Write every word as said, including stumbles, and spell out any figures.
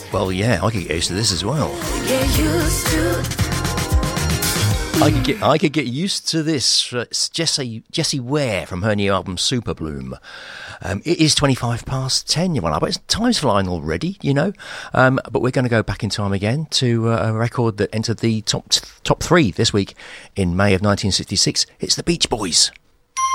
Well, yeah, I could get used to this as well. Get used to. I could get I could get used to this. Uh, it's Jessie Jessie Ware from her new album Super Bloom. Um, it is twenty-five past ten, you know, but it's, time's flying already, you know. Um, but we're going to go back in time again to uh, a record that entered the top top three this week in May of nineteen sixty-six. It's the Beach Boys.